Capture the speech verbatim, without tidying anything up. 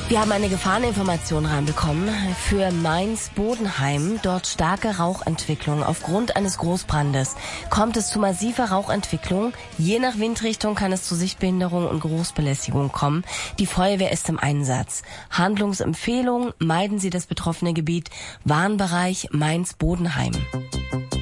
Wir haben eine Gefahreninformation reinbekommen für Mainz-Bodenheim. Dort starke Rauchentwicklung. Aufgrund eines Großbrandes kommt es zu massiver Rauchentwicklung. Je nach Windrichtung kann es zu Sichtbehinderung und Geruchsbelästigung kommen. Die Feuerwehr ist im Einsatz. Handlungsempfehlung: meiden Sie das betroffene Gebiet. Warnbereich Mainz-Bodenheim.